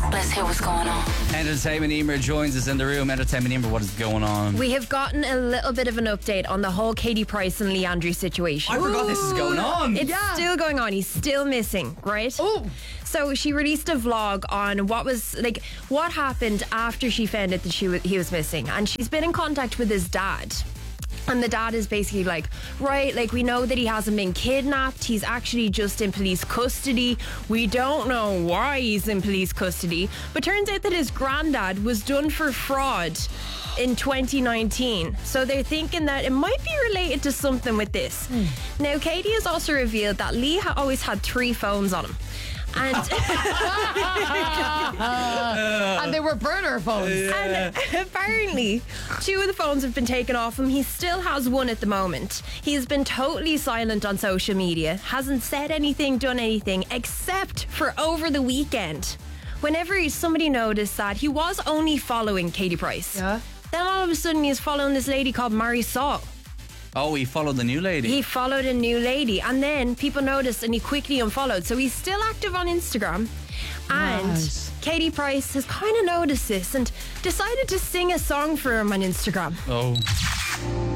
Let's hear what's going on. Entertainment Emer joins us in the room. Entertainment Emer, what is going on? We have gotten a little bit of an update on the whole Katie Price and Leandri situation. I forgot this is going on. It's still going on. He's still missing, right? Oh. So she released a vlog on what happened after she found out that he was missing, and she's been in contact with his dad. And the dad is basically like, right, like, we know that he hasn't been kidnapped. He's actually just in police custody. We don't know why he's in police custody. But turns out that his granddad was done for fraud in 2019. So they're thinking that it might be related to something with this. Now, Katie has also revealed that Lee always had 3 phones on him. And and they were burner phones. And apparently 2 of the phones have been taken off him. He still has 1 at the moment. He's been totally silent on social media, hasn't said anything, done anything, except for over the weekend. Whenever somebody noticed that he was only following Katie Price, then all of a sudden he's following this lady called Marisol. Oh, he followed the new lady. He followed a new lady, and then people noticed and he quickly unfollowed. So he's still active on Instagram. And Katie Price has kind of noticed this and decided to sing a song for him on Instagram. Oh.